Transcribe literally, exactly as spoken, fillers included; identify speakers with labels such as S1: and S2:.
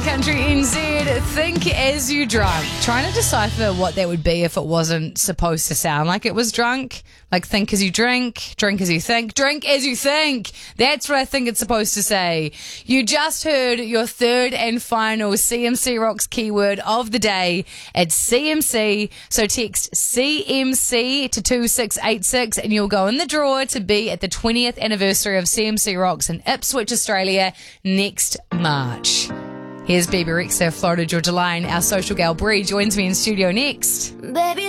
S1: Country N Z, Think As You Drunk. Trying to decipher what that would be if it wasn't supposed to sound like it was drunk. Like think as you drink, drink as you think, drink as you think. That's what I think it's supposed to say. You just heard your third and final C M C Rocks keyword of the day. It's C M C. So text C M C to two six eight six and you'll go in the draw to be at the twentieth anniversary of C M C Rocks in Ipswich, Australia next March. Here's Bebe Rexha, Florida Georgia Line. Our social gal Brie joins me in studio next.
S2: Baby.